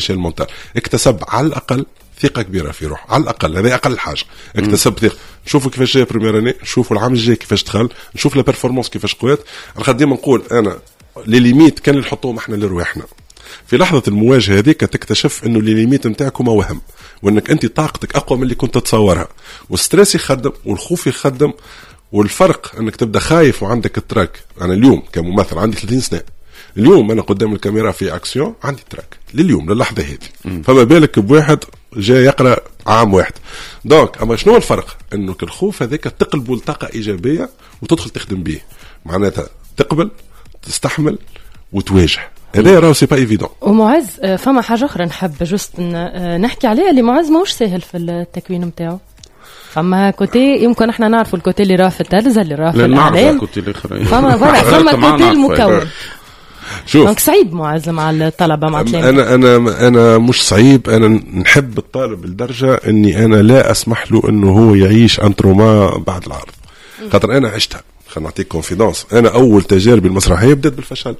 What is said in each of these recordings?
المونتال اكتسب على الأقل ثقة كبيرة في روح، على الأقل هذا أقل حاجة. اكتسب ثقة. نشوفوا كيفاش جاي بريمير اني، نشوفوا العام الجاي كيفاش دخل، نشوف لا بيرفورمانس كيفاش قوات. على ديما نقول أنا لي ليميت كان نحطوهم احنا لرواحنا. في لحظة المواجهة هذيك تكتشف إنه لي ليميت نتاعكم وهم، وإنك أنت طاقتك أقوى من اللي كنت تتصورها، والستريس يخدم والخوف يخدم. والفرق إنك تبدأ خايف وعندك التراك. أنا اليوم كممثل عندي 30 سنة، اليوم أنا قدام الكاميرا في أكسيون عندي تراك لليوم للحظة هذه. فما بالك بواحد جاي يقرأ عام واحد. دونك أما شنو الفرق؟ إنه الخوف هذيك تقلبه لطاقة إيجابية وتدخل تخدم به، معناتها تقبل تستحمل وتواجه. هذا راهو سي با ايفيدون. ومعز فما حاجه اخرى نحب جست نحكي عليها، اللي معز ماهوش سهل في التكوين نتاعو. فما كوتي يمكن احنا نعرفوا الكوتي اللي راه في التلفزه، اللي راه في الاعلام، فما برا فما كوتي المكون. شوف دونك صعيب معز مع الطلبه مع انا مش صعيب. انا نحب الطالب لدرجه اني انا لا اسمح له انه هو يعيش ان تروما بعد العرض، خاطر انا عشتها. خلينا نعطيك كونفيدانس. انا اول تجاربي المسرحيه بدات بالفشل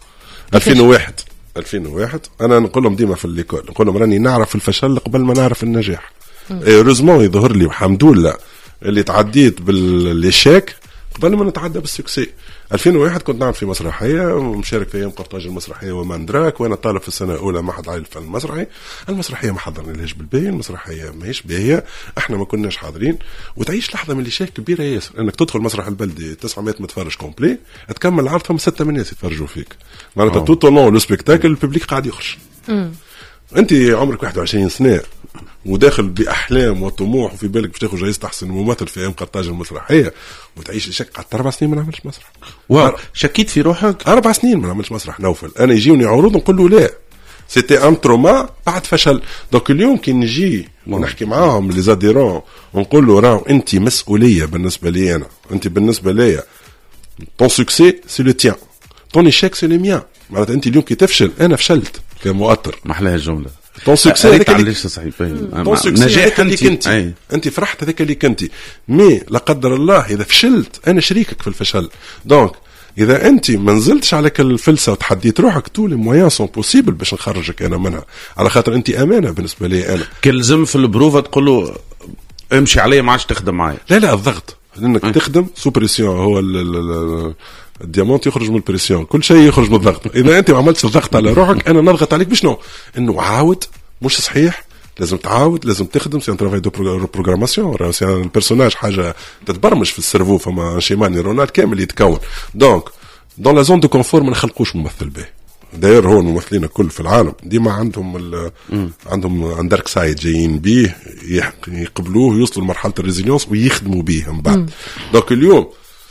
2001. انا نقول لهم ديما في الليكول، نقول لهم راني نعرف الفشل قبل ما نعرف النجاح. روزمون يظهر لي الحمد لله اللي تعديت بالشاك قبل ما نتعدى بالسكسي. 2001 كنت نعمل في مسرحيه ومشارك في ايام قرطاج المسرحيه ومان دراك، وانا طالب في السنه الاولى معهد عالي الفن المسرحي. المسرحيه ما حضرنا لهاش بالباهي، المسرحيه ماهيش باهيه، احنا ما كناش حاضرين. وتعيش لحظه من الشيك كبيره ياسر، انك تدخل مسرح البلدي 900 متفرج كومبلي، تكمل العرض فهم 6 من الناس يتفرجوا فيك. معناتها توت لون لو سبيكتاكل الببليك قاعد يخرج. انت عمرك 21 سنه وداخل بأحلام وطموح، وفي بالك باش تاخذ جائزة أحسن ممثل في أيام قرطاج المسرحية، وتعيش الشك. قعدت 4 سنين ما نعملش مسرح. شكيت في روحك 4 سنين ما نعملش مسرح. نوفل أنا يجيوني عروض نقول له لا، سيتي ان تروما بعد فشل. دوك اليوم كي نجي ونحكي معاهم لي زاديرون ونقول له راهو أنت مسؤولية بالنسبة لي، أنا أنت بالنسبة لي طون سوكسي سي لو تيان، طون إيشيك سي لو ميان. معناتها أنت اليوم كي تفشل أنا فشلت كمؤطر. محلاها الجملة طون سوكسي هذاك اللي صحيح نجاح انت فرحت هذاك اللي كنتي. مي لا قدر الله اذا فشلت انا شريكك في الفشل. دونك اذا انت ما نزلتش عليك الفلسه وتحديت روحك طول المويان سون بوسيبل باش نخرجك انا منها، على خاطر انت امانه بالنسبه لي. انا كلزم في البروفه تقول له امشي علي ما عادش تخدم معايا. لا الضغط لانك تخدم سوبريسيون، هو الديامونت يخرج من البريسيون، كل شيء يخرج من الضغط. اذا انت ما عملتش الضغط على روحك انا نضغط عليك بشنو؟ انه عاود مش صحيح، لازم تعاود، لازم تخدم. سي ان ترافاي دو بروغراماسيون، سي ان بيرسوناج، حاجه تتبرمج في السيرفو، فما شيما نيرونال كامل يتكون. دونك دون لا زون دو كونفور ما نخلقوش ممثل به. داير هو الممثلين الكل في العالم ديما عندهم دارك سايد جايين بيه يقبلوه يوصلوا لمرحله الريزيليونس ويخدموا بيه من بعد. دونك اليوم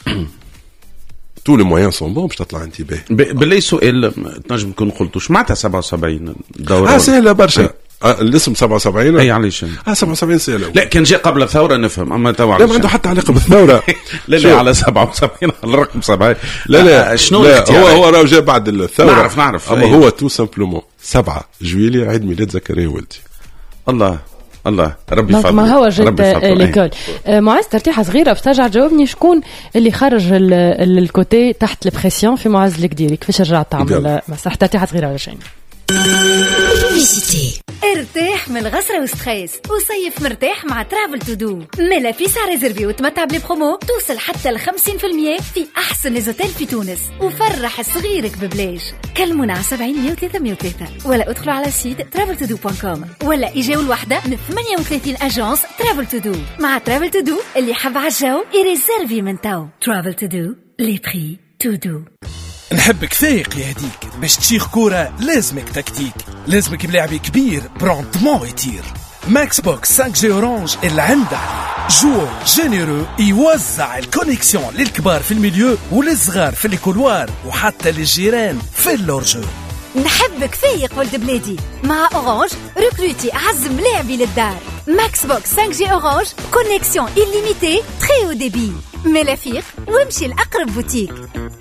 طول المويان سون بون باش تطلع انتباه. بالله سؤال تنجم نكون قلتوش معناتها 77 دورة سهله برشا. الاسم 77 اي علاش 77 سهله. لا كان جاء قبل الثوره نفهم، اما تو لا ما عنده حتى علاقه بالثوره. لا على 77 على الرقم 70. لا شنو هو راه جاء بعد الثوره. نعرف اما هو تو سامبلومون 7 جويلية عيد ميلاد زكريا ولدي. الله ربي يفضل. ما هو جد ليكول. معز ترتيحه صغيره باش ترجع تجاوبني شكون اللي خرج الكوتي تحت البريسيون في معز الكديري، كيفاش رجعت تعمل مسرح ترتيحه صغيره رجعين. ارتاح من الغسرة وستريس وصيف مرتاح مع ترافل تو دو. ملا في ساعة ريزرفي وتمتع بلي برومو توصل حتى 50% في أحسن ليزوتيل في تونس، وفرح صغيرك ببلاش. كلمونا على 70 ولا ادخلوا على سيت traveltodo.com ولا إجاو الوحدة من 38 أجانس ترافل تو دو. مع ترافل تو دو اللي حب عالجو يريزرفي من تو. ترافل تو دو لي بري تو دو. نحبك فايق يا هديك، باش تشيخ كورة لازمك تكتيك، لازمك بلاعبي كبير برونتمون يطير. ماكس بوكس 5G اورانج اللي عنده جو جينيرو يوزع الكونيكسيون للكبار في الميليو وللصغار في الكولوار وحتى للجيران في اللورجو. نحبك فايق ولد بلادي، مع اورانج ريكروتي اعز ملاعبي للدار. ماكس بوكس 5G اورانج كونيكسيون إليميتي تري او ديبي. ملافيق وامشي لأقرب بوتيك.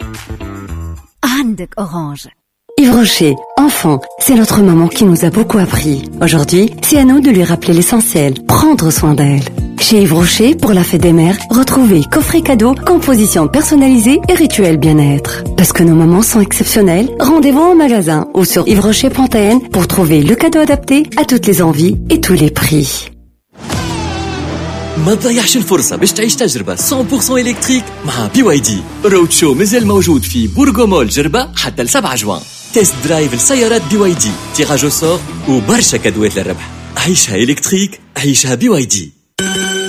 عندك اورانج. Yves Rocher, enfant, c'est notre maman qui nous a beaucoup appris. Aujourd'hui, c'est à nous de lui rappeler l'essentiel, prendre soin d'elle. Chez Yves Rocher, pour la fête des mères, retrouvez coffret cadeau, composition personnalisée et rituel bien-être. Parce que nos moments sont exceptionnels, rendez-vous en magasin ou sur yvesrocher.n pour trouver le cadeau adapté à toutes les envies et tous les prix. ما تضيعش الفرصة باش تعيش تجربة 100% إلكتريك مع BYD. رود شو مازال موجود في بورغو مول جربة حتى ل7 جوان. تيست درايف لسيارات BYD، تيراج او سور وبرشا كادوات للربح. عيشها إلكتريك، عيشها BYD.